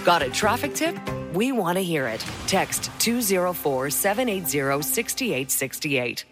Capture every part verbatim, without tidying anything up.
Got a traffic tip? We want to hear it. Text two oh four, seven eight zero, six eight six eight.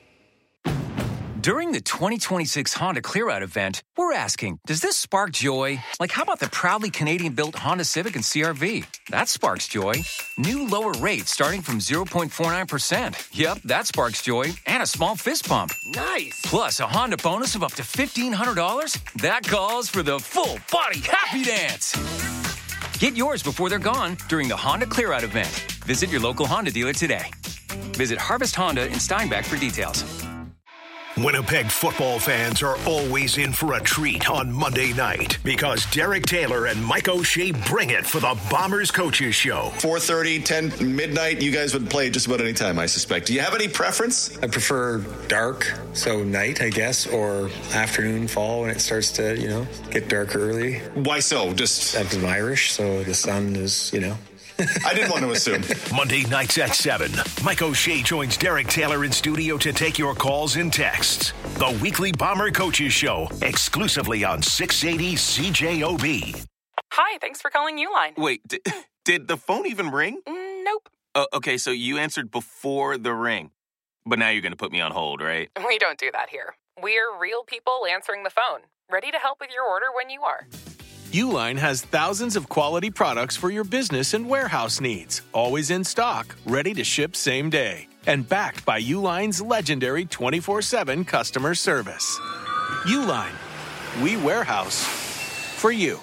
During the twenty twenty-six Honda Clear Out event, we're asking, does this spark joy? Like, how about the proudly Canadian-built Honda Civic and C R V? That sparks joy. New lower rates starting from zero point four nine percent. Yep, that sparks joy. And a small fist pump. Nice! Plus a Honda bonus of up to fifteen hundred dollars. That calls for the full-body happy dance. Get yours before they're gone during the Honda Clear Out event. Visit your local Honda dealer today. Visit Harvest Honda in Steinbach for details. Winnipeg football fans are always in for a treat on Monday night because Derek Taylor and Mike O'Shea bring it for the Bombers Coaches Show. four thirty, ten, midnight, you guys would play just about any time, I suspect. Do you have any preference? I prefer dark, so night, I guess, or afternoon, fall, when it starts to, you know, get dark early. Why so? Just... I'm Irish, so the sun is, you know... I didn't want to assume. Monday nights at seven, Mike O'Shea joins Derek Taylor in studio to take your calls and texts. The weekly Bomber Coaches Show, exclusively on six eighty C J O B. Hi, thanks for calling Uline. Wait, did, did the phone even ring? Mm, nope. Uh, okay, so you answered before the ring. But now you're going to put me on hold, right? We don't do that here. We're real people answering the phone, ready to help with your order when you are. Uline has thousands of quality products for your business and warehouse needs, always in stock, ready to ship same day, and backed by Uline's legendary twenty-four seven customer service. Uline, we warehouse for you.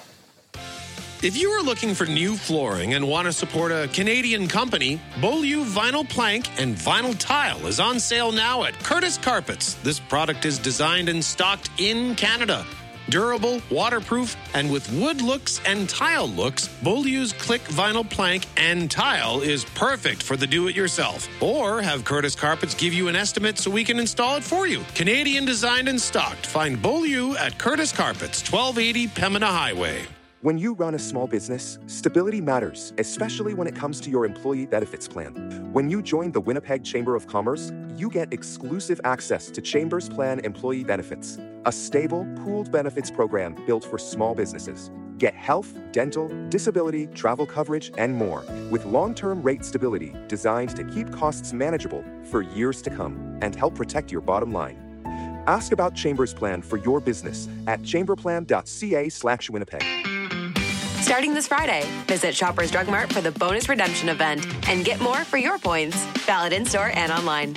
If you are looking for new flooring and want to support a Canadian company, Beaulieu Vinyl Plank and Vinyl Tile is on sale now at Curtis Carpets. This product is designed and stocked in Canada. Durable, waterproof, and with wood looks and tile looks, Beaulieu's Click Vinyl Plank and Tile is perfect for the do-it-yourself. Or have Curtis Carpets give you an estimate so we can install it for you. Canadian designed and stocked. Find Beaulieu at Curtis Carpets, twelve eighty Pembina Highway. When you run a small business, stability matters, especially when it comes to your employee benefits plan. When you join the Winnipeg Chamber of Commerce, you get exclusive access to Chamber's Plan employee benefits, a stable, pooled benefits program built for small businesses. Get health, dental, disability, travel coverage, and more, with long-term rate stability designed to keep costs manageable for years to come and help protect your bottom line. Ask about Chamber's Plan for your business at chamberplan.ca slash Winnipeg. Starting this Friday, visit Shoppers Drug Mart for the bonus redemption event and get more for your points. Valid in-store and online.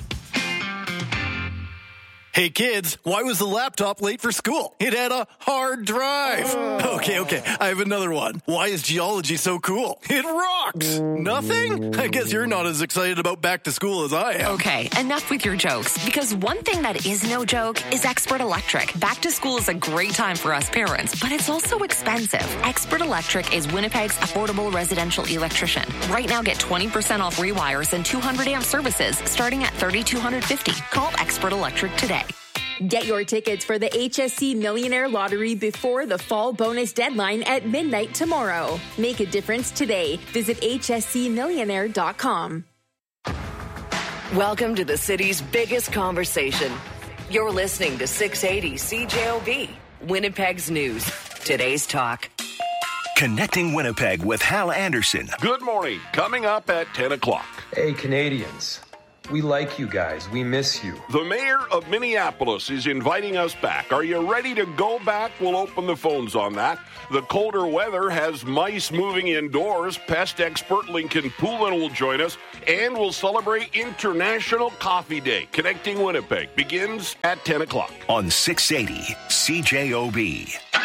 Hey kids, why was the laptop late for school? It had a hard drive. Oh. Okay, okay, I have another one. Why is geology so cool? It rocks. Nothing? I guess you're not as excited about back to school as I am. Okay, enough with your jokes, because one thing that is no joke is Expert Electric. Back to school is a great time for us parents, but it's also expensive. Expert Electric is Winnipeg's affordable residential electrician. Right now, get twenty percent off rewires and two hundred amp services starting at three thousand two hundred fifty dollars. Call Expert Electric today. Get your tickets for the H S C Millionaire Lottery before the fall bonus deadline at midnight tomorrow. Make a difference today. Visit H S C millionaire dot com. Welcome to the city's biggest conversation. You're listening to six eighty C J O B, Winnipeg's news. Today's talk. Connecting Winnipeg with Hal Anderson. Good morning. Coming up at ten o'clock. Hey, Canadians. We like you guys. We miss you. The mayor of Minneapolis is inviting us back. Are you ready to go back? We'll open the phones on that. The colder weather has mice moving indoors. Pest expert Lincoln Poulin will join us. And we'll celebrate International Coffee Day. Connecting Winnipeg begins at ten o'clock. On six eighty C J O B.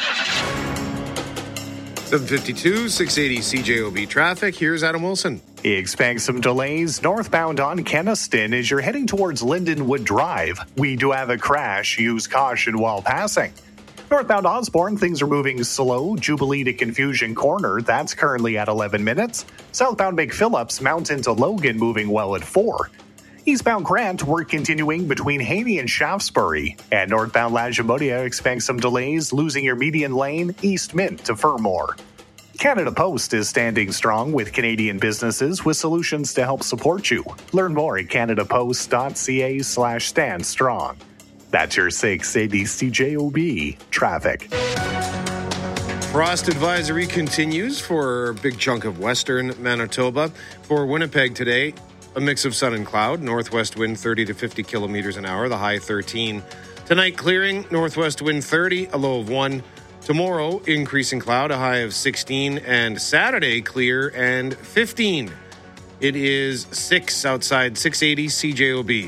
seven fifty-two, six eighty C J O B traffic. Here's Adam Wilson. Expect some delays northbound on Kenaston as you're heading towards Lindenwood Drive. We do have a crash. Use caution while passing. Northbound Osborne, things are moving slow. Jubilee to Confusion Corner, that's currently at eleven minutes. Southbound McPhillips, Mountain to Logan, moving well at four. Eastbound Grant, we're continuing between Haney and Shaftesbury. And northbound Lajimodia, expect some delays, losing your median lane, East Mint to Fermor. Canada Post is standing strong with Canadian businesses with solutions to help support you. Learn more at canadapost.ca slash stand strong. That's your six eighty C J O B traffic. Frost advisory continues for a big chunk of western Manitoba. For Winnipeg today, a mix of sun and cloud. Northwest wind thirty to fifty kilometers an hour, the high thirteen. Tonight, clearing, northwest wind thirty, a low of one. Tomorrow, increasing cloud, a high of sixteen. And Saturday, clear and fifteen. It is six outside, six eighty C J O B.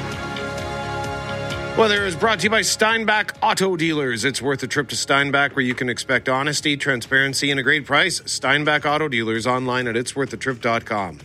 Weather is brought to you by Steinbach Auto Dealers. It's worth a trip to Steinbach, where you can expect honesty, transparency, and a great price. Steinbach Auto Dealers, online at its worth a trip dot com.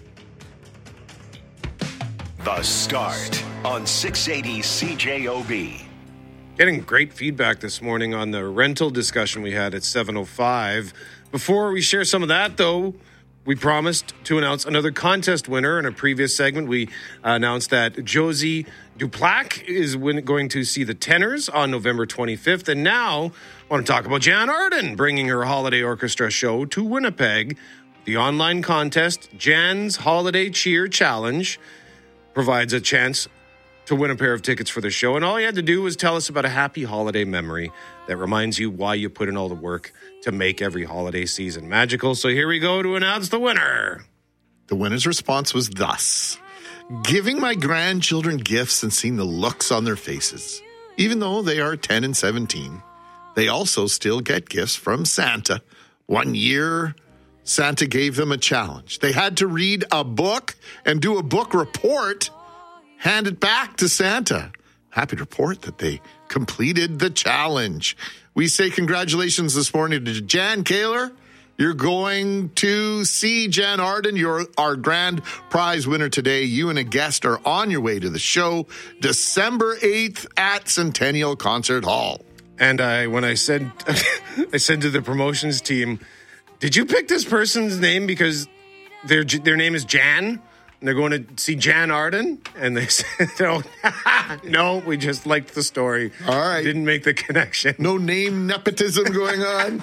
The Start on six eighty C J O B. Getting great feedback this morning on the rental discussion we had at seven oh five. Before we share some of that, though, we promised to announce another contest winner. In a previous segment, we announced that Josie Duplac is win- going to see the Tenors on November twenty-fifth. And now I want to talk about Jan Arden bringing her holiday orchestra show to Winnipeg. The online contest, Jan's Holiday Cheer Challenge, provides a chance to win a pair of tickets for the show. And all you had to do was tell us about a happy holiday memory that reminds you why you put in all the work to make every holiday season magical. So here we go to announce the winner. The winner's response was thus: giving my grandchildren gifts and seeing the looks on their faces. Even though they are ten and seventeen, they also still get gifts from Santa. One year, Santa gave them a challenge. They had to read a book and do a book report, hand it back to Santa. Happy to report that they completed the challenge. We say congratulations this morning to Jan Kaler. You're going to see Jan Arden. You're our grand prize winner today. You and a guest are on your way to the show December eighth at Centennial Concert Hall. And I, when I said, I said to the promotions team, did you pick this person's name because their their name is Jan? And they're going to see Jan Arden? And they said, no, no, we just liked the story. All right. Didn't make the connection. No name nepotism going on.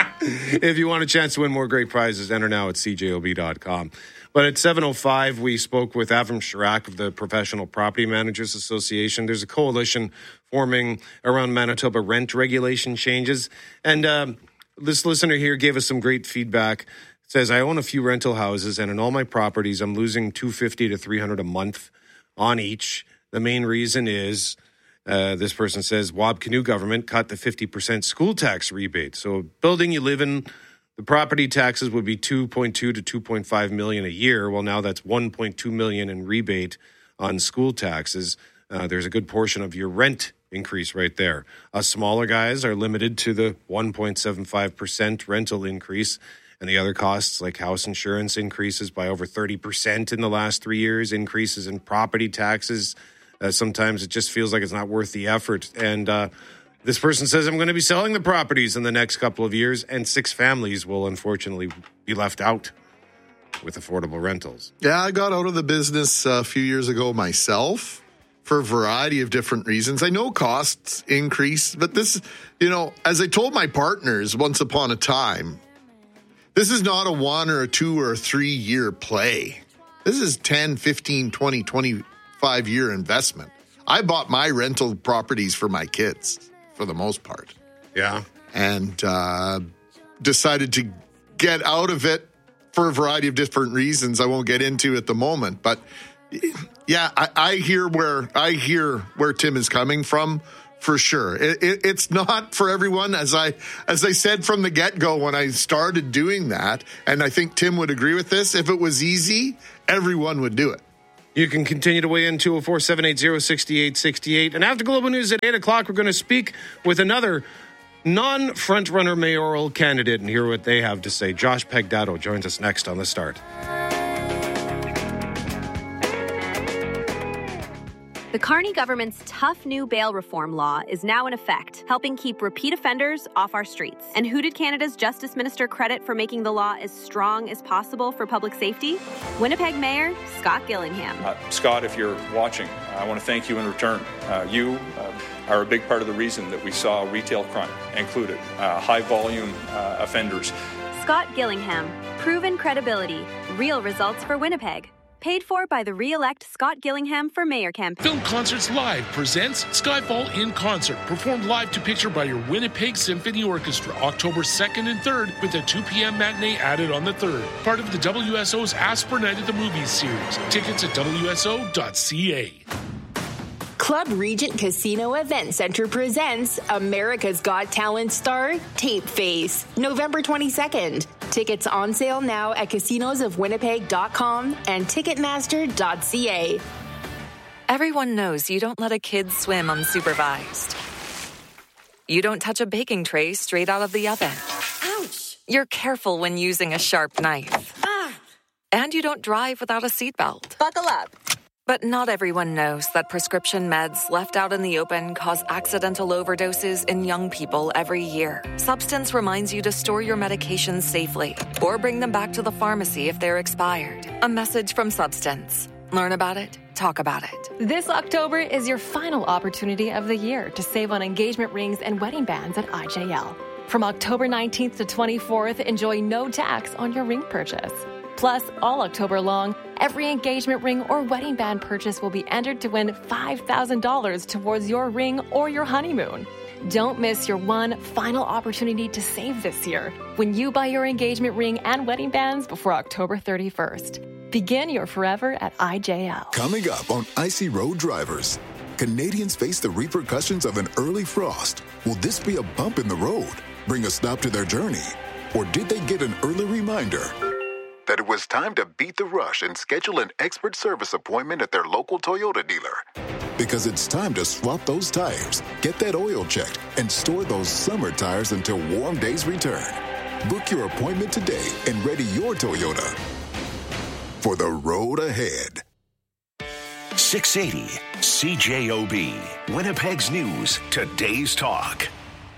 If you want a chance to win more great prizes, enter now at C J O B dot com. But at seven oh five, we spoke with Avram Shirak of the Professional Property Managers Association. There's a coalition forming around Manitoba rent regulation changes. And um, this listener here gave us some great feedback. It says, I own a few rental houses, and in all my properties, I'm losing two hundred fifty dollars to three hundred dollars a month on each. The main reason is, uh, this person says, Wab Canoe government cut the fifty percent school tax rebate. So a building you live in, the property taxes would be two point two to two point five million dollars a year. Well, now that's one point two million dollars in rebate on school taxes. Uh, there's a good portion of your rent increase right there. Us smaller guys are limited to the one point seven five percent rental increase. And the other costs, like house insurance, increases by over thirty percent in the last three years, increases in property taxes. Uh, sometimes it just feels like it's not worth the effort. And uh, this person says, I'm going to be selling the properties in the next couple of years, and six families will unfortunately be left out with affordable rentals. Yeah, I got out of the business a few years ago myself for a variety of different reasons. I know costs increase, but this, you know, as I told my partners once upon a time, this is not a one or a two or a three year play. This is ten, fifteen, twenty, twenty-five year investment. I bought my rental properties for my kids for the most part. Yeah. And uh, decided to get out of it for a variety of different reasons I won't get into at the moment. But yeah, I, I hear where I hear where Tim is coming from. For sure. It, it, it's not for everyone, as I as I said from the get-go when I started doing that, and I think Tim would agree with this. If it was easy, everyone would do it. You can continue to weigh in two oh four, seven eight zero, six eight six eight. And after Global News at eight o'clock, we're going to speak with another non-frontrunner mayoral candidate and hear what they have to say. Josh Pegdato joins us next on The Start. The Carney government's tough new bail reform law is now in effect, helping keep repeat offenders off our streets. And who did Canada's Justice Minister credit for making the law as strong as possible for public safety? Winnipeg Mayor Scott Gillingham. Uh, Scott, if you're watching, I want to thank you in return. Uh, you uh, are a big part of the reason that we saw retail crime included, uh, high-volume uh, offenders. Scott Gillingham. Proven credibility. Real results for Winnipeg. Paid for by the re-elect Scott Gillingham for Mayor campaign. Film Concerts Live presents Skyfall in Concert, performed live to picture by your Winnipeg Symphony Orchestra, October second and third, with a two p.m. matinee added on the third. Part of the W S O's Asper Night at the Movies series. Tickets at W S O dot C A. Club Regent Casino Event Center presents America's Got Talent star Tape Face, November twenty-second. Tickets on sale now at casinos of winnipeg dot com and ticketmaster dot c a. Everyone knows you don't let a kid swim unsupervised. You don't touch a baking tray straight out of the oven. Ouch! You're careful when using a sharp knife. Ah! And you don't drive without a seatbelt. Buckle up. But not everyone knows that prescription meds left out in the open cause accidental overdoses in young people every year. Substance reminds you to store your medications safely or bring them back to the pharmacy if they're expired. A message from Substance. Learn about it. Talk about it. This October is your final opportunity of the year to save on engagement rings and wedding bands at I J L. From October nineteenth to twenty-fourth, enjoy no tax on your ring purchase. Plus, all October long, every engagement ring or wedding band purchase will be entered to win five thousand dollars towards your ring or your honeymoon. Don't miss your one final opportunity to save this year when you buy your engagement ring and wedding bands before October thirty-first. Begin your forever at I J L. Coming up on Icy Road Drivers, Canadians face the repercussions of an early frost. Will this be a bump in the road, bring a stop to their journey? Or did they get an early reminder that it was time to beat the rush and schedule an expert service appointment at their local Toyota dealer? Because it's time to swap those tires, get that oil checked, and store those summer tires until warm days return. Book your appointment today and ready your Toyota for the road ahead. six eighty C J O B, Winnipeg's News, Today's Talk.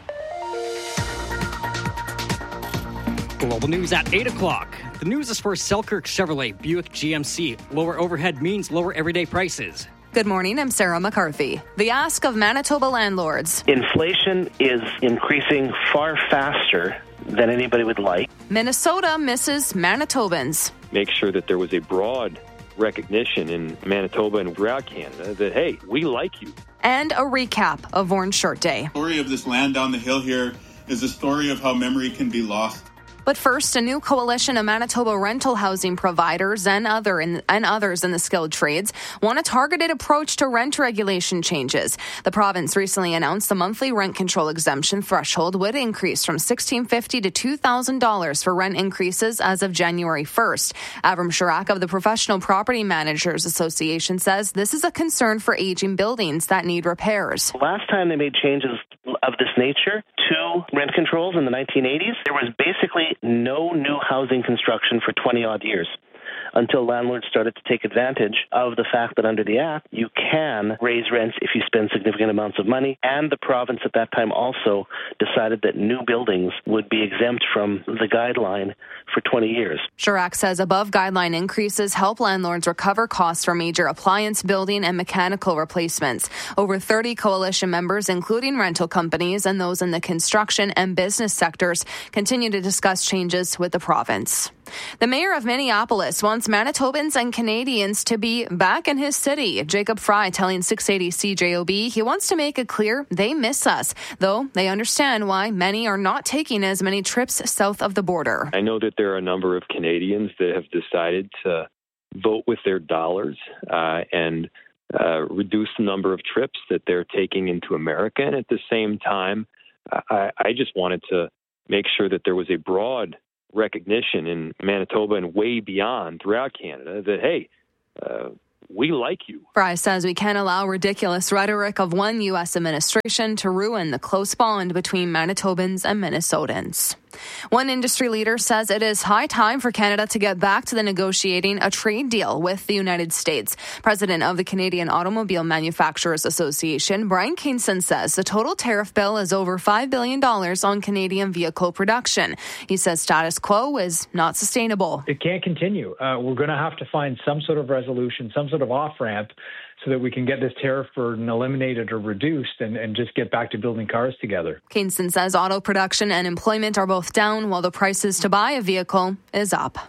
Global news at eight o'clock. The news is for Selkirk Chevrolet, Buick G M C. Lower overhead means lower everyday prices. Good morning, I'm Sarah McCarthy. The ask of Manitoba landlords. Inflation is increasing far faster than anybody would like. Minnesota misses Manitobans. Make sure that there was a broad recognition in Manitoba and throughout Canada that, hey, we like you. And a recap of Orange Short Day. The story of this land down the hill here is a story of how memory can be lost. But first, a new coalition of Manitoba rental housing providers and other in, and others in the skilled trades want a targeted approach to rent regulation changes. The province recently announced the monthly rent control exemption threshold would increase from sixteen fifty to two thousand dollars for rent increases as of January first. Avram Sharak of the Professional Property Managers Association says this is a concern for aging buildings that need repairs. Last time they made changes of this nature to rent controls in the nineteen eighties, there was basically no new housing construction for twenty odd years until landlords started to take advantage of the fact that under the Act, you can raise rents if you spend significant amounts of money. And the province at that time also decided that new buildings would be exempt from the guideline for twenty years. Sharak says above guideline increases help landlords recover costs for major appliance, building, and mechanical replacements. Over thirty coalition members, including rental companies and those in the construction and business sectors, continue to discuss changes with the province. The mayor of Minneapolis wants Manitobans and Canadians to be back in his city. Jacob Fry telling six eighty C J O B he wants to make it clear they miss us, though they understand why many are not taking as many trips south of the border. I know that there are a number of Canadians that have decided to vote with their dollars uh, and uh, reduce the number of trips that they're taking into America. And at the same time, I, I just wanted to make sure that there was a broad recognition in Manitoba and way beyond throughout Canada that, hey, uh, we like you. Fry says we can't allow ridiculous rhetoric of one U S administration to ruin the close bond between Manitobans and Minnesotans. One industry leader says it is high time for Canada to get back to the negotiating a trade deal with the United States. President of the Canadian Automobile Manufacturers Association, Brian Kingston, says the total tariff bill is over five billion dollars on Canadian vehicle production. He says status quo is not sustainable. It can't continue. Uh, we're going to have to find some sort of resolution, some sort of off-ramp so that we can get this tariff burden eliminated or reduced and, and just get back to building cars together. Kingston says auto production and employment are both down while the prices to buy a vehicle is up.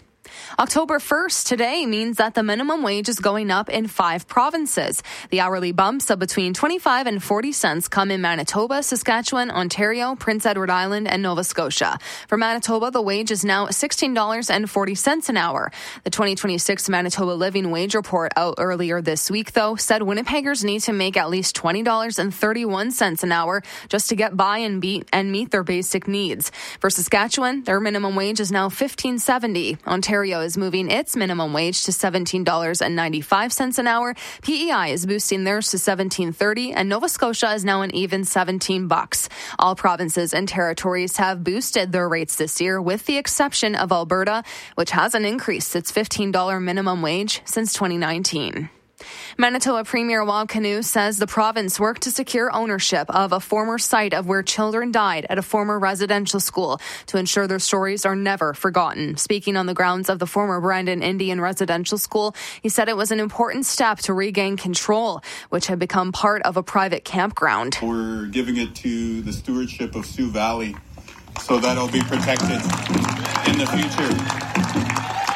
October first today means that the minimum wage is going up in five provinces. The hourly bumps of between twenty-five and forty cents come in Manitoba, Saskatchewan, Ontario, Prince Edward Island, and Nova Scotia. For Manitoba, the wage is now sixteen dollars and forty cents an hour. The twenty twenty-six Manitoba Living Wage Report out earlier this week, though, said Winnipeggers need to make at least twenty dollars and thirty-one cents an hour just to get by and beat and meet their basic needs. For Saskatchewan, their minimum wage is now fifteen seventy. Ontario is moving its minimum wage to seventeen dollars and ninety-five cents an hour. P E I is boosting theirs to seventeen thirty, and Nova Scotia is now an even seventeen bucks. All provinces and territories have boosted their rates this year, with the exception of Alberta, which hasn't increased its fifteen dollars minimum wage since twenty nineteen. Manitoba Premier Wab Kinew says the province worked to secure ownership of a former site of where children died at a former residential school to ensure their stories are never forgotten. Speaking on the grounds of the former Brandon Indian Residential School, he said it was an important step to regain control, which had become part of a private campground. We're giving it to the stewardship of Sioux Valley so that it'll be protected in the future.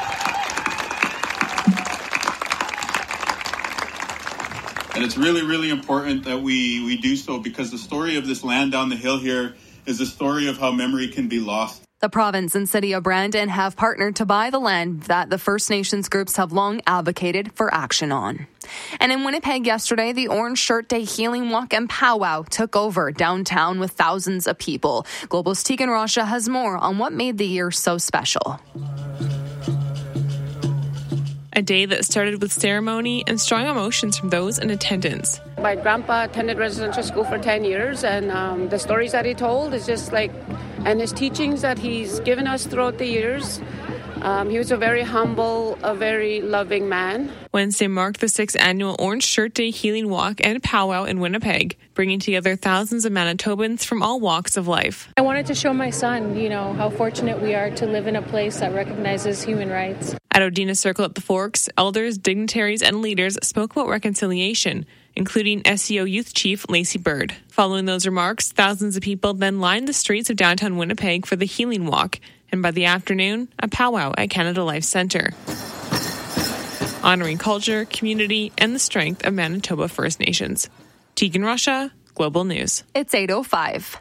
And it's really, really important that we, we do so, because the story of this land down the hill here is a story of how memory can be lost. The province and city of Brandon have partnered to buy the land that the First Nations groups have long advocated for action on. And in Winnipeg yesterday, the Orange Shirt Day Healing Walk and Powwow took over downtown with thousands of people. Global's Tegan Rasha has more on what made the year so special. A day that started with ceremony and strong emotions from those in attendance. My grandpa attended residential school for ten years, and um, the stories that he told is just like, and his teachings that he's given us throughout the years. Um, he was a very humble, a very loving man. Wednesday marked the sixth annual Orange Shirt Day Healing Walk and Powwow in Winnipeg, bringing together thousands of Manitobans from all walks of life. I wanted to show my son, you know, how fortunate we are to live in a place that recognizes human rights. At Odina Circle at the Forks, elders, dignitaries, and leaders spoke about reconciliation, including S E O Youth Chief Lacey Bird. Following those remarks, thousands of people then lined the streets of downtown Winnipeg for the Healing Walk, and by the afternoon, a powwow at Canada Life Centre, honoring culture, community, and the strength of Manitoba First Nations. Tegan Rasha, Global News. It's eight oh five.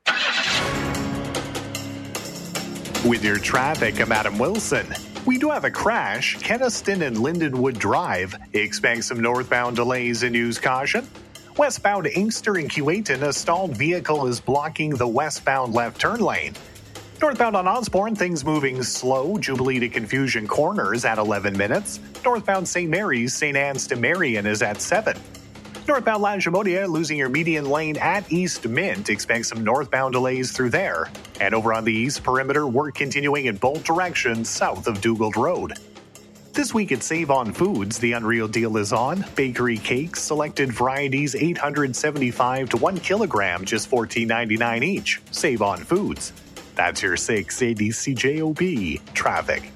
With your traffic, I'm Adam Wilson. We do have a crash. Kenaston and Lindenwood Drive. Expect some northbound delays and use caution. Westbound Inkster and Keewatin, a stalled vehicle is blocking the westbound left turn lane. Northbound on Osborne, things moving slow. Jubilee to Confusion Corners at eleven minutes. Northbound Saint Mary's, Saint Anne's to Marion is at seven. Northbound Lagimodia, losing your median lane at East Mint. Expect some northbound delays through there. And over on the East Perimeter, work continuing in both directions south of Dugald Road. This week at Save On Foods, the Unreal Deal is on. Bakery cakes, selected varieties eight hundred seventy-five to one kilogram, just fourteen ninety-nine each. Save On Foods. That's your six eighty C J O B traffic.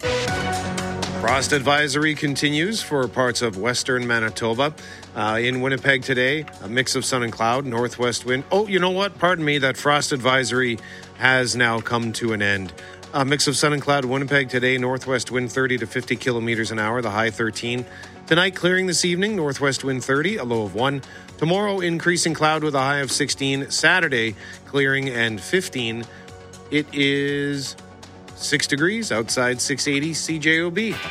Frost advisory continues for parts of western Manitoba. Uh, in Winnipeg today, a mix of sun and cloud, northwest wind. Oh, you know what? Pardon me, that frost advisory has now come to an end. A mix of sun and cloud, Winnipeg today, northwest wind thirty to fifty kilometers an hour, the high thirteen. Tonight, clearing this evening, northwest wind thirty, a low of one. Tomorrow, increasing cloud with a high of sixteen. Saturday, clearing and fifteen. It is six degrees outside, six eighty C J O B.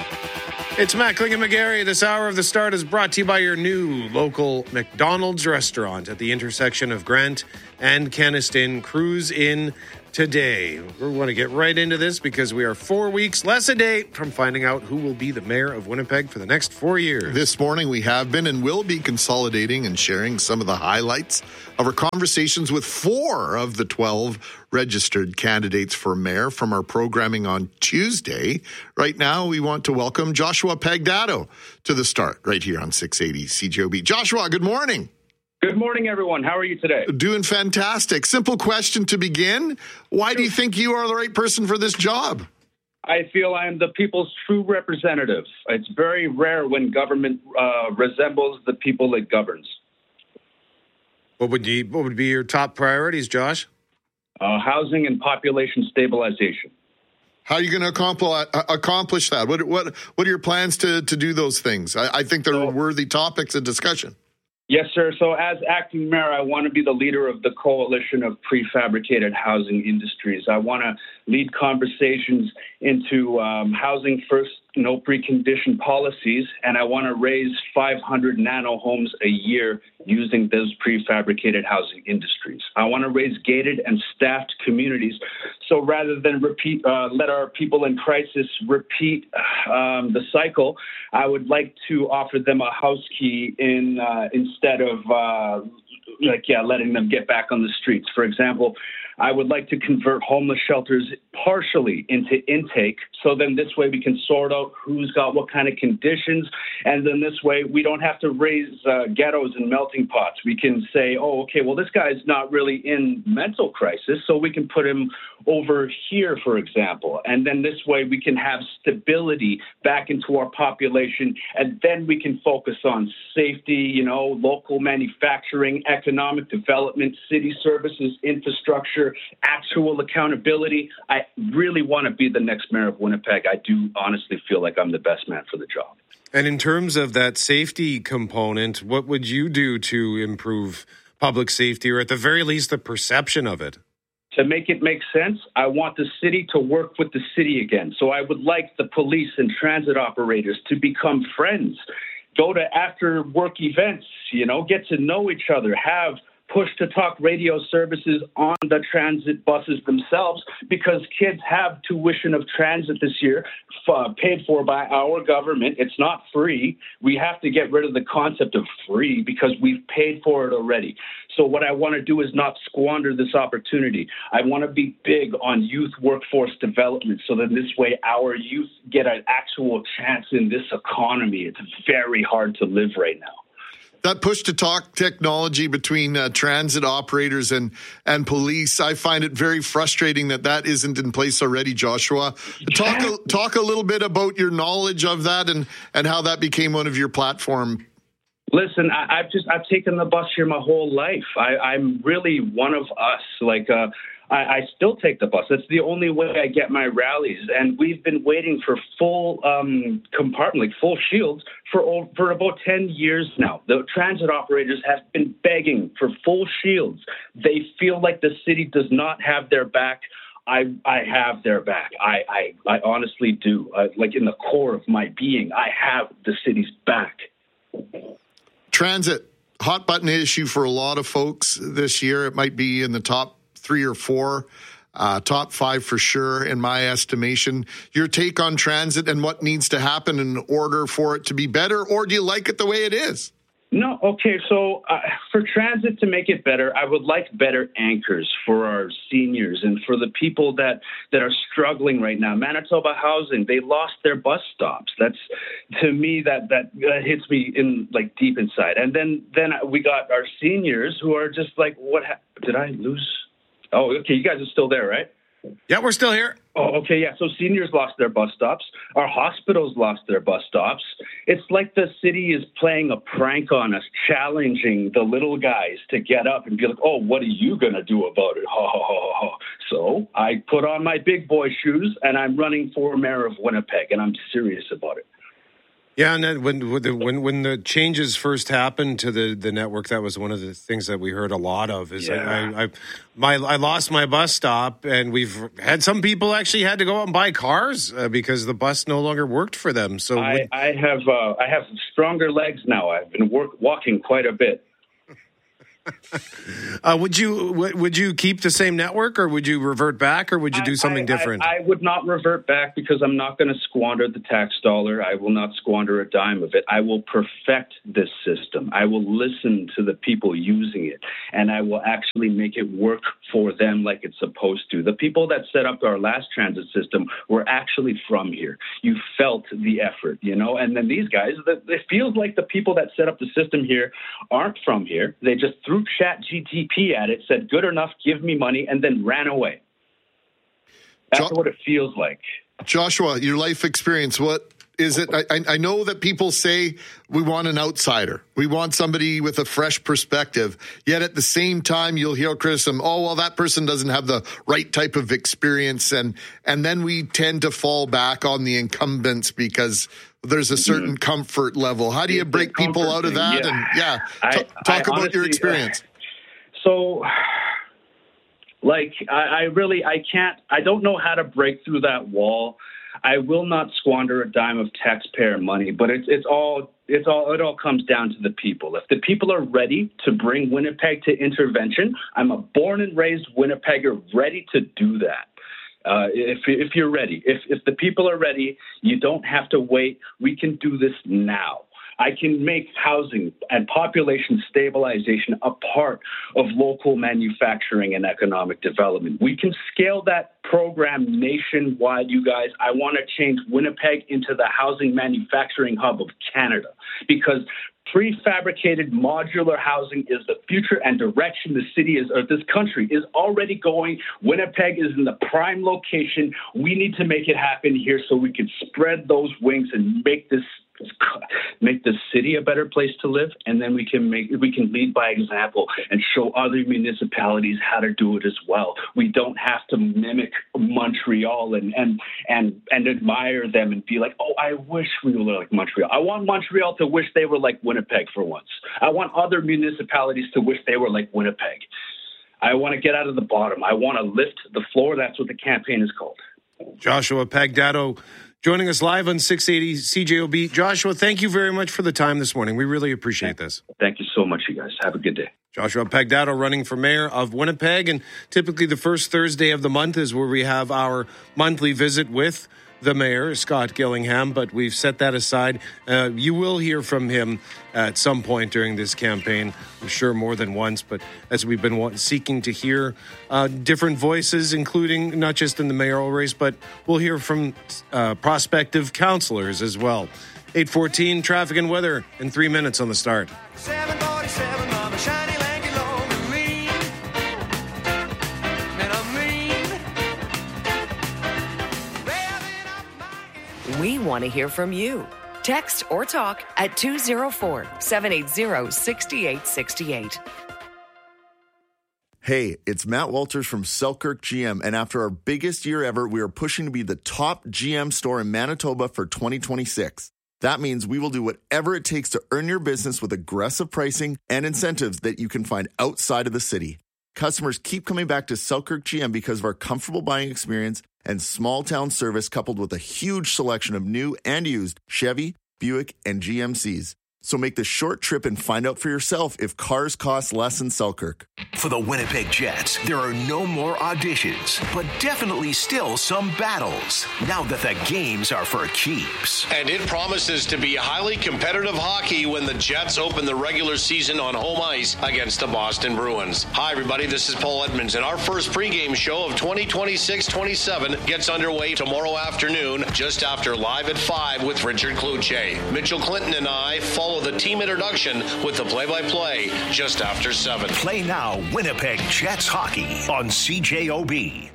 It's Matt Klingan-McGarry. This hour of the start is brought to you by your new local McDonald's restaurant at the intersection of Grant and Kenaston. Cruise in today. We want to get right into this because we are four weeks less a day from finding out who will be the mayor of Winnipeg for the next four years. This morning we have been and will be consolidating and sharing some of the highlights of our conversations with four of the twelve registered candidates for mayor from our programming on Tuesday. Right now we want to welcome Joshua Pagdato to the start right here on six eighty C J O B. Joshua, good morning. Good morning, everyone. How are you today? Doing fantastic. Simple question to begin. Why do you think you are the right person for this job? I feel I am the people's true representative. It's very rare when government uh, resembles the people it governs. What would you, what would be your top priorities, Josh? Uh, housing and population stabilization. How are you going to accomplish accomplish that? What what what are your plans to to do those things? I, I think they're so, worthy topics of discussion. Yes, sir. So as acting mayor, I want to be the leader of the coalition of prefabricated housing industries. I want to lead conversations into um, housing first, no precondition policies, and I want to raise five hundred nano homes a year using those prefabricated housing industries. I want to raise gated and staffed communities. So rather than repeat, uh, let our people in crisis repeat um, the cycle, I would like to offer them a house key in uh, instead of uh, like yeah, letting them get back on the streets. For example, I would like to convert homeless shelters partially into intake, so then this way we can sort out who's got what kind of conditions, and then this way we don't have to raise uh, ghettos and melting pots. We can say, oh, okay, well, this guy's not really in mental crisis, so we can put him over here, for example, and then this way we can have stability back into our population, and then we can focus on safety, you know, local manufacturing, economic development, city services, infrastructure, actual accountability. I really want to be the next mayor of Winnipeg. I do honestly feel like I'm the best man for the job. And in terms of that safety component, what would you do to improve public safety, or at the very least the perception of it? To make it make sense, I want the city to work with the city again. So I would like the police and transit operators to become friends, go to after work events, you know, get to know each other, have push-to-talk radio services on the transit buses themselves, because kids have tuition of transit this year uh, paid for by our government. It's not free. We have to get rid of the concept of free because we've paid for it already. So what I want to do is not squander this opportunity. I want to be big on youth workforce development so that this way our youth get an actual chance in this economy. It's very hard to live right now. That push-to-talk technology between uh, transit operators and, and police, I find it very frustrating that that isn't in place already, Joshua. Talk a, talk a little bit about your knowledge of that and, and how that became one of your platform. Listen, I, I've just I've taken the bus here my whole life. I, I'm really one of us. Like uh, I, I still take the bus. That's the only way I get my rallies. And we've been waiting for full um, compartment, like full shields, for for about ten years now. The transit operators have been begging for full shields. They feel like the city does not have their back. I I have their back. I I, I honestly do. Uh, like in the core of my being, I have the city's back. Transit, hot button issue for a lot of folks this year. It might be in the top three or four, uh, top five for sure, in my estimation. Your take on transit and what needs to happen in order for it to be better, or do you like it the way it is? No, okay, so uh, for transit to make it better, I would like better anchors for our seniors and for the people that, that are struggling right now. Manitoba Housing, they lost their bus stops. That's, to me, that, that that hits me in like deep inside. And then then we got our seniors who are just like, what ha- did I lose? Oh, okay, you guys are still there, right? Yeah, we're still here. Oh, okay, yeah. So seniors lost their bus stops. Our hospitals lost their bus stops. It's like the city is playing a prank on us, challenging the little guys to get up and be like, oh, what are you going to do about it? Ho, ho, ho, ho. So I put on my big boy shoes, and I'm running for mayor of Winnipeg, and I'm serious about it. Yeah, and then when when when the changes first happened to the, the network, that was one of the things that we heard a lot of. Is yeah. I, I my I lost my bus stop, and we've had some people actually had to go out and buy cars uh, because the bus no longer worked for them. So I, when, I have uh, I have stronger legs now. I've been work, walking quite a bit. uh, would you would, would you keep the same network, or would you revert back, or would you do something I, I, different? I, I would not revert back because I'm not going to squander the tax dollar. I will not squander a dime of it. I will perfect this system. I will listen to the people using it, and I will actually make it work for them like it's supposed to. The people that set up our last transit system were actually from here. You felt the effort, you know, and then these guys, it feels like the people that set up the system here aren't from here. They just threw Chat G T P at it, said, good enough, give me money, and then ran away. That's jo- what it feels like. Joshua, your life experience, what Is it? I, I know that people say we want an outsider. We want somebody with a fresh perspective. Yet at the same time, you'll hear criticism. Oh, well, that person doesn't have the right type of experience, and and then we tend to fall back on the incumbents because there's a certain mm-hmm. comfort level. How do you break people out of that? Yeah. And yeah, I, t- talk I about honestly, your experience. Uh, so, like, I, I really, I can't. I don't know how to break through that wall. I will not squander a dime of taxpayer money, but it's it's all it's all it all comes down to the people. If the people are ready to bring Winnipeg to intervention, I'm a born and raised Winnipegger ready to do that. Uh, if if you're ready, if if the people are ready, you don't have to wait. We can do this now. I can make housing and population stabilization a part of local manufacturing and economic development. We can scale that program nationwide, you guys. I want to change Winnipeg into the housing manufacturing hub of Canada, because prefabricated modular housing is the future and direction the city is, or this country is already going. Winnipeg is in the prime location. We need to make it happen here so we can spread those wings and make this make the city a better place to live, and then we can make we can lead by example and show other municipalities how to do it as well. We don't have to mimic Montreal and and and and admire them and be like, oh, I wish we were like Montreal. I want Montreal to wish they were like Winnipeg for once. I want other municipalities to wish they were like Winnipeg. I want to get out of the bottom. I want to lift the floor. That's what the campaign is called. Joshua Pagdato joining us live on six eighty C J O B. Joshua, thank you very much for the time this morning. We really appreciate this. Thank you so much, you guys. Have a good day. Joshua Pagdato running for mayor of Winnipeg, and typically the first Thursday of the month is where we have our monthly visit with the mayor, Scott Gillingham, but we've set that aside. Uh, you will hear from him at some point during this campaign, I'm sure more than once, but as we've been seeking to hear uh, different voices, including not just in the mayoral race, but we'll hear from uh, prospective councillors as well. eight fourteen, traffic and weather in three minutes on the start. seven forty-seven on the shiny lanky long and lean, and I'm mean. We want to hear from you. Text or talk at two oh four, seven eight zero, six eight six eight. Hey, it's Matt Walters from Selkirk G M, and after our biggest year ever, we are pushing to be the top G M store in Manitoba for twenty twenty-six. That means we will do whatever it takes to earn your business with aggressive pricing and incentives that you can find outside of the city. Customers keep coming back to Selkirk G M because of our comfortable buying experience and small town service, coupled with a huge selection of new and used Chevy, Buick, and G M Cs. So make the short trip and find out for yourself if cars cost less in Selkirk. For the Winnipeg Jets, there are no more auditions, but definitely still some battles, now that the games are for keeps. And it promises to be highly competitive hockey when the Jets open the regular season on home ice against the Boston Bruins. Hi, everybody, this is Paul Edmonds, and our first pregame show of twenty twenty-six twenty-seven gets underway tomorrow afternoon, just after Live at five with Richard Cloutier. Mitchell Clinton and I follow the team introduction with the play-by-play just after seven. Play now, Winnipeg Jets hockey on C J O B.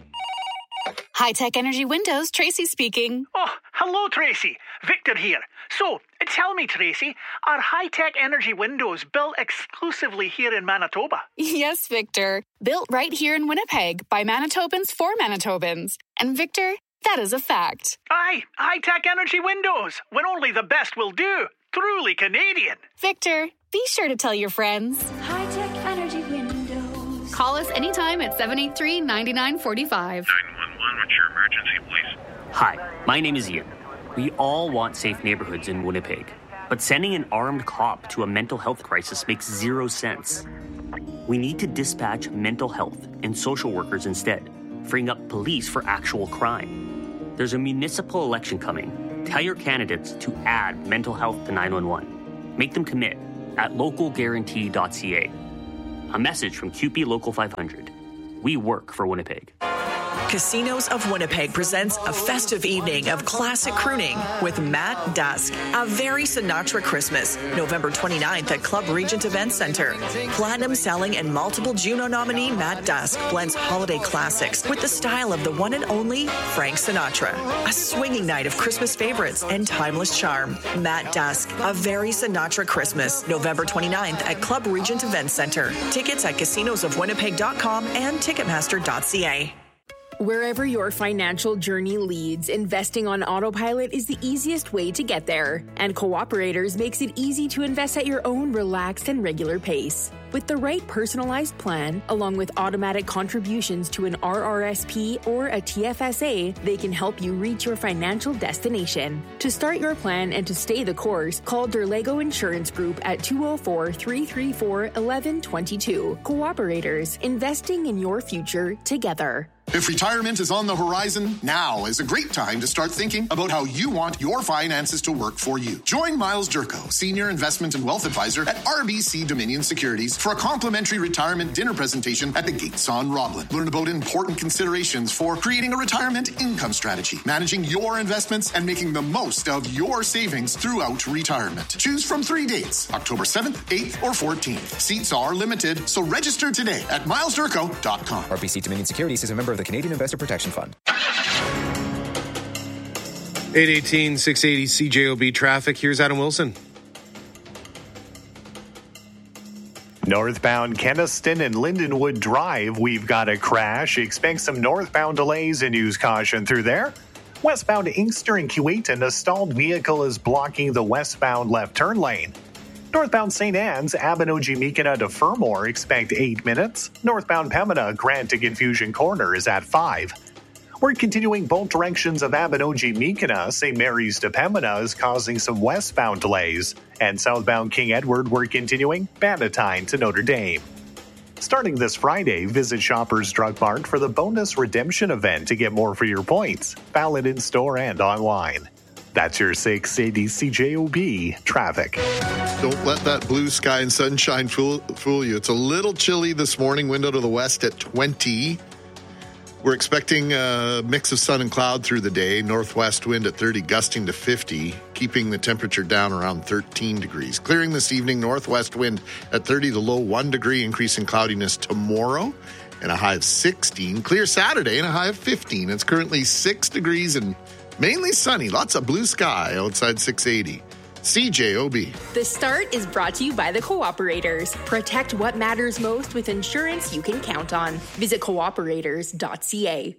High Tech Energy Windows, Tracy speaking. Oh, hello, Tracy. Victor here. So, tell me, Tracy, are High Tech Energy Windows built exclusively here in Manitoba? Yes, Victor. Built right here in Winnipeg by Manitobans for Manitobans. And Victor, that is a fact. Aye, High Tech Energy Windows, when only the best will do. Truly Canadian. Victor, be sure to tell your friends. High Tech Energy Windows. Call us anytime at seven eight three, nine nine four five. nine one one, what's your emergency, please? Hi, my name is Ian. We all want safe neighborhoods in Winnipeg, but sending an armed cop to a mental health crisis makes zero sense. We need to dispatch mental health and social workers instead, freeing up police for actual crime. There's a municipal election coming. Tell your candidates to add mental health to nine one one. Make them commit at local guarantee dot c a. A message from C U P E Local five hundred. We work for Winnipeg. Casinos of Winnipeg presents a festive evening of classic crooning with Matt Dusk. A very Sinatra Christmas, November twenty-ninth at Club Regent Event Center. Platinum selling and multiple Juno nominee Matt Dusk blends holiday classics with the style of the one and only Frank Sinatra. A swinging night of Christmas favorites and timeless charm. Matt Dusk, A Very Sinatra Christmas, November twenty-ninth at Club Regent Event Center. Tickets at casinos of winnipeg dot com and ticketmaster dot c a. Wherever your financial journey leads, investing on autopilot is the easiest way to get there. And Cooperators makes it easy to invest at your own relaxed and regular pace. With the right personalized plan, along with automatic contributions to an R R S P or a T F S A, they can help you reach your financial destination. To start your plan and to stay the course, call Derlego Insurance Group at two oh four, three three four, one one two two. Cooperators, investing in your future together. If retirement is on the horizon, now is a great time to start thinking about how you want your finances to work for you. Join Miles Durko, Senior Investment and Wealth Advisor at R B C Dominion Securities, for a complimentary retirement dinner presentation at the Gates on Roblin. Learn about important considerations for creating a retirement income strategy, managing your investments, and making the most of your savings throughout retirement. Choose from three dates, October seventh, eighth, or fourteenth. Seats are limited, so register today at miles durko dot com. R B C Dominion Securities is a member of the Canadian Investor Protection Fund. eight eighteen, six eighty C J O B traffic. Here's Adam Wilson. Northbound Kenaston and Lindenwood Drive, we've got a crash. Expect some northbound delays and use caution through there. Westbound Inkster and Kuwaitan, a stalled vehicle is blocking the westbound left turn lane. Northbound Saint Anne's, Abinogi-Meekina to Fermor, expect eight minutes. Northbound Pembina, Grant to Confusion Corner is at five. We're continuing both directions of Abinogi-Meekina. Saint Mary's to Pembina is causing some westbound delays. And southbound King Edward, we're continuing Bannatyne to Notre Dame. Starting this Friday, visit Shoppers Drug Mart for the bonus redemption event to get more for your points. Valid in store and online. That's your six eighty C J O B traffic. Don't let that blue sky and sunshine fool, fool you. It's a little chilly this morning. Wind out of the west at twenty. We're expecting a mix of sun and cloud through the day. Northwest wind at thirty, gusting to fifty, keeping the temperature down around thirteen degrees. Clearing this evening, northwest wind at thirty, the low one degree, increase in cloudiness tomorrow, and a high of sixteen. Clear Saturday and a high of fifteen. It's currently six degrees and mainly sunny. Lots of blue sky outside six eighty. C J O B. The Start is brought to you by the Cooperators. Protect what matters most with insurance you can count on. Visit cooperators dot c a.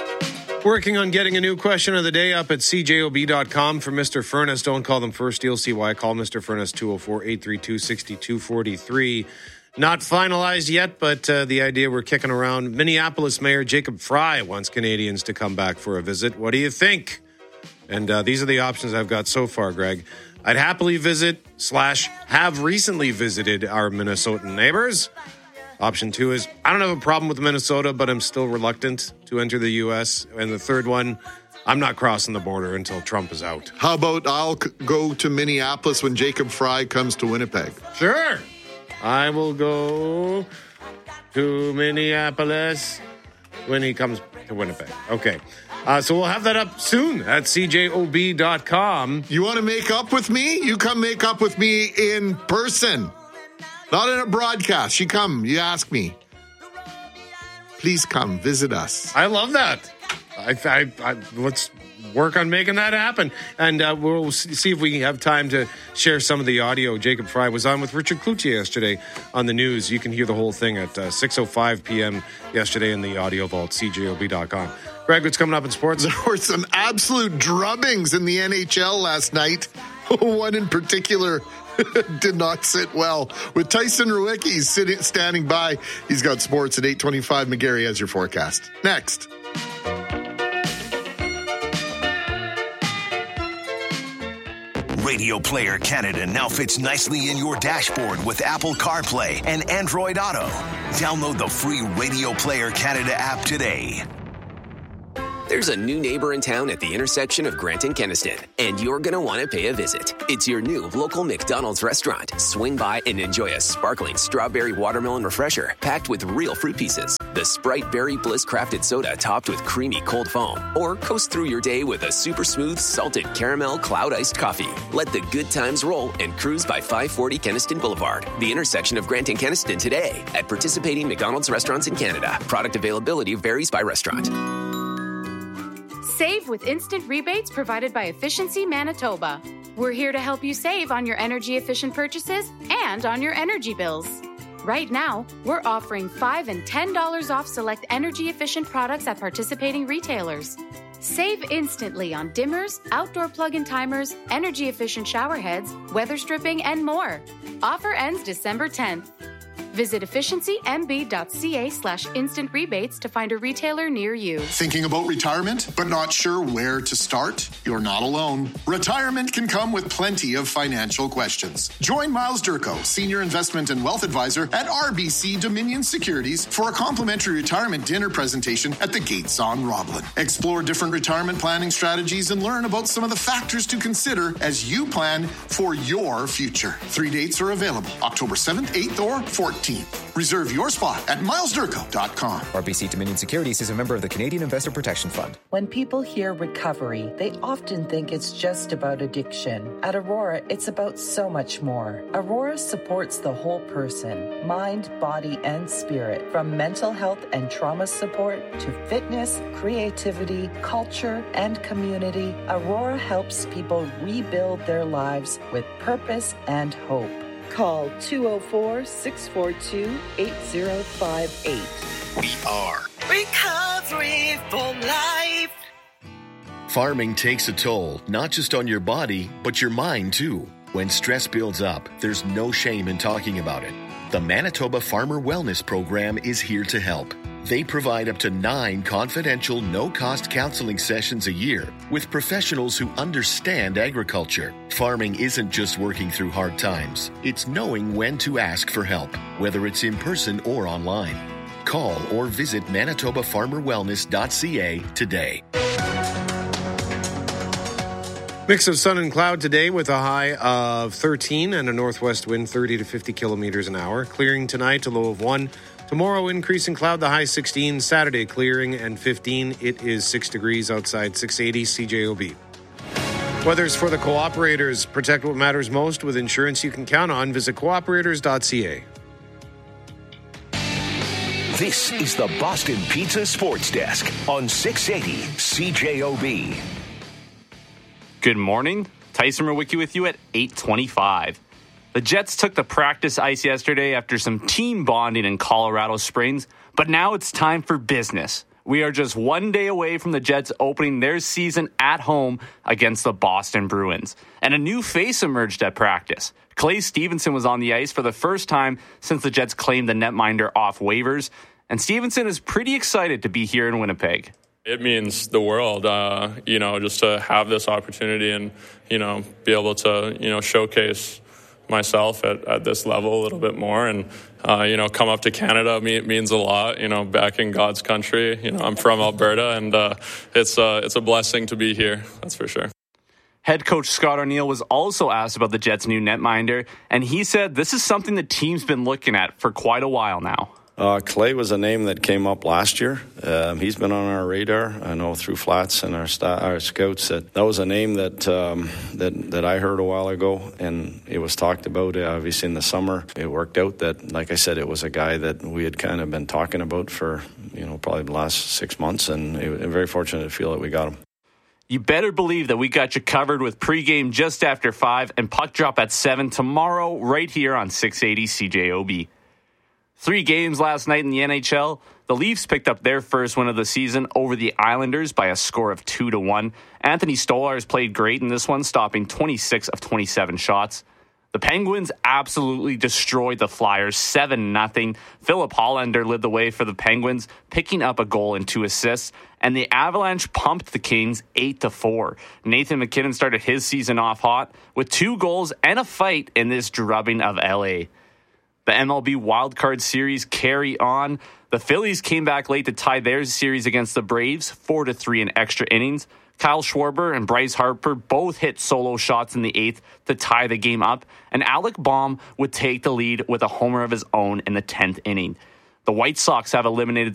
Working on getting a new question of the day up at c j o b dot com for Mister Furness. Don't call them first. You'll see why. Call Mister Furness two oh four, eight three two, six two four three. Not finalized yet, but uh, the idea we're kicking around. Minneapolis Mayor Jacob Fry wants Canadians to come back for a visit. What do you think? And uh, these are the options I've got so far, Greg. I'd happily visit slash have recently visited our Minnesotan neighbors. Option two is, I don't have a problem with Minnesota, but I'm still reluctant to enter the U S. And the third one, I'm not crossing the border until Trump is out. How about I'll c- go to Minneapolis when Jacob Fry comes to Winnipeg? Sure. I will go to Minneapolis when he comes to Winnipeg. Okay. Uh, so we'll have that up soon at c j o b dot com. You want to make up with me? You come make up with me in person. Not in a broadcast. You come, you ask me. Please come, visit us. I love that. I, I, I, let's work on making that happen. And uh, we'll see if we have time to share some of the audio. Jacob Fry was on with Richard Cloutier yesterday on the news. You can hear the whole thing at uh, six oh five p.m. yesterday in the audio vault, c j o b dot com. Greg, what's coming up in sports? There were some absolute drubbings in the N H L last night. One in particular did not sit well. With Tyson Ruicki sitting, standing by, he's got sports at eight twenty-five. McGarry has your forecast. Next. Radio Player Canada now fits nicely in your dashboard with Apple CarPlay and Android Auto. Download the free Radio Player Canada app today. There's a new neighbor in town at the intersection of Grant and Keniston, and you're going to want to pay a visit. It's your new local McDonald's restaurant. Swing by and enjoy a sparkling strawberry watermelon refresher packed with real fruit pieces, the Sprite Berry Bliss crafted soda topped with creamy cold foam, or coast through your day with a super smooth salted caramel cloud iced coffee. Let the good times roll and cruise by five forty Keniston Boulevard, the intersection of Grant and Keniston today at participating McDonald's restaurants in Canada. Product availability varies by restaurant. Save with instant rebates provided by Efficiency Manitoba. We're here to help you save on your energy-efficient purchases and on your energy bills. Right now, we're offering five dollars and ten dollars off select energy-efficient products at participating retailers. Save instantly on dimmers, outdoor plug-in timers, energy-efficient shower heads, weather stripping, and more. Offer ends December tenth. Visit efficiency.mb.ca slash instant rebates to find a retailer near you. Thinking about retirement, but not sure where to start? You're not alone. Retirement can come with plenty of financial questions. Join Miles Durko, Senior Investment and Wealth Advisor at R B C Dominion Securities, for a complimentary retirement dinner presentation at the Gates on Roblin. Explore different retirement planning strategies and learn about some of the factors to consider as you plan for your future. Three dates are available: October seventh, eighth, or fourteenth. Reserve your spot at miles durko dot com. R B C Dominion Securities is a member of the Canadian Investor Protection Fund. When people hear recovery, they often think it's just about addiction. At Aurora, it's about so much more. Aurora supports the whole person, mind, body, and spirit. From mental health and trauma support to fitness, creativity, culture, and community, Aurora helps people rebuild their lives with purpose and hope. Call two oh four, six four two, eight oh five eight. We are Recovery for life. Farming takes a toll, not just on your body, but your mind too. When stress builds up, there's no shame in talking about it. The Manitoba Farmer Wellness Program is here to help. They provide up to nine confidential, no-cost counseling sessions a year with professionals who understand agriculture. Farming isn't just working through hard times. It's knowing when to ask for help, whether it's in person or online. Call or visit manitoba farmer wellness dot c a today. Mix of sun and cloud today with a high of thirteen and a northwest wind thirty to fifty kilometers an hour. Clearing tonight, a low of one. Tomorrow, increasing cloud, the high sixteen. Saturday, clearing and fifteen. It is six degrees outside, six eighty C J O B. Weather's for the cooperators. Protect what matters most with insurance you can count on. Visit cooperators dot c a. This is the Boston Pizza Sports Desk on six eighty C J O B. Good morning. Tyson Murwicki with you at eight twenty-five. The Jets took the practice ice yesterday after some team bonding in Colorado Springs, but now it's time for business. We are just one day away from the Jets opening their season at home against the Boston Bruins. And a new face emerged at practice. Clay Stevenson was on the ice for the first time since the Jets claimed the netminder off waivers, and Stevenson is pretty excited to be here in Winnipeg. It means the world, uh, you know, just to have this opportunity and, you know, be able to, you know, showcase myself at, at this level a little bit more and, uh, you know, come up to Canada me- means a lot, you know, back in God's country. You know, I'm from Alberta, and uh, it's, uh, it's a blessing to be here, that's for sure. Head coach Scott O'Neill was also asked about the Jets' new netminder, and he said this is something the team's been looking at for quite a while now. Uh, Clay was a name that came up last year. Um, he's been on our radar. I know through Flats and our sta- our scouts that that was a name that um, that that I heard a while ago, and it was talked about. Uh, obviously, in the summer, it worked out that, like I said, it was a guy that we had kind of been talking about for you know probably the last six months, and it, I'm very fortunate to feel that we got him. You better believe that we got you covered with pregame just after five and puck drop at seven tomorrow, right here on six eighty C J O B. Three games last night in the N H L. The Leafs picked up their first win of the season over the Islanders by a score of two to one. Anthony Stolarz played great in this one, stopping twenty-six of twenty-seven shots. The Penguins absolutely destroyed the Flyers seven nothing. Philip Hollander led the way for the Penguins, picking up a goal and two assists. And the Avalanche pumped the Kings eight to four. Nathan MacKinnon started his season off hot with two goals and a fight in this drubbing of L A. The M L B wildcard series carry on. The Phillies came back late to tie their series against the Braves, four to three in extra innings. Kyle Schwarber and Bryce Harper both hit solo shots in the eighth to tie the game up, and Alec Baum would take the lead with a homer of his own in the tenth inning. The White Sox have eliminated